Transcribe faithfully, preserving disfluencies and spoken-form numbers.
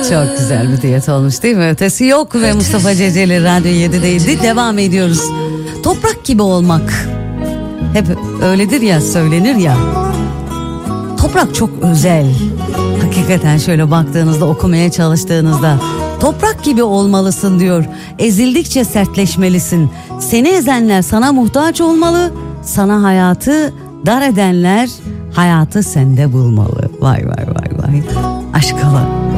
Çok güzel bir diyet olmuş değil mi? Ötesi yok ve Mustafa Ceceli Radyo yedideydi. Devam ediyoruz. Toprak gibi olmak. Hep öyledir ya, söylenir ya. Toprak çok özel. Hakikaten şöyle baktığınızda, okumaya çalıştığınızda toprak gibi olmalısın diyor. Ezildikçe sertleşmelisin. Seni ezenler sana muhtaç olmalı. Sana hayatı dar edenler hayatı sende bulmalı. Vay vay vay vay. Aşk hala.